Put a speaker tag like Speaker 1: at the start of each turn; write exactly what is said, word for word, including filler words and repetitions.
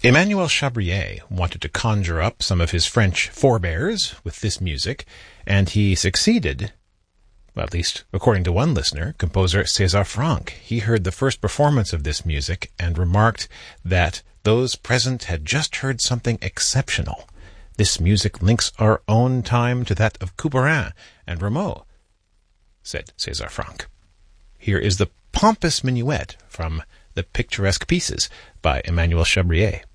Speaker 1: Emmanuel Chabrier wanted to conjure up some of his French forebears with this music, and he succeeded. Well, at least, according to one listener, composer César Franck. He heard the first performance of this music and remarked that those present had just heard something exceptional. This music links our own time to that of Couperin and Rameau, said César Franck. Here is the pompous minuet from The Picturesque Pieces by Emmanuel Chabrier.